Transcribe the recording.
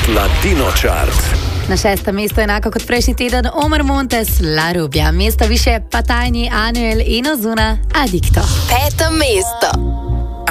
Latino Chart. Na 6. mestu enako kot prejšnji teden Omar Montes, La Rubia. Mesto više pa tajni Anuel in Ozuna, Adicto. 5. mesto.